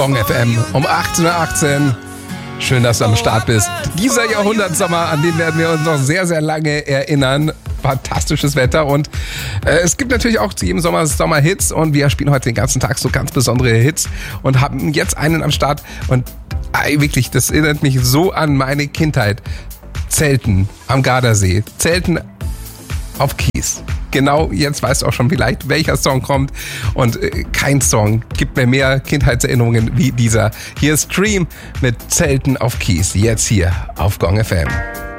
Gong FM um 18.18 Uhr. Schön, dass du am Start bist. Dieser Jahrhundertsommer, an den werden wir uns noch sehr, sehr lange erinnern. Fantastisches Wetter und es gibt natürlich auch zu jedem Sommer Sommerhits und wir spielen heute den ganzen Tag so ganz besondere Hits und haben jetzt einen am Start und wirklich, das erinnert mich so an meine Kindheit. Zelten am Gardasee, Zelten auf Kies. Genau, jetzt weißt du auch schon vielleicht, welcher Song kommt und kein Song gibt mir mehr Kindheitserinnerungen wie dieser. Hier ist Stream mit Zelten auf Kies, jetzt hier auf Gong FM.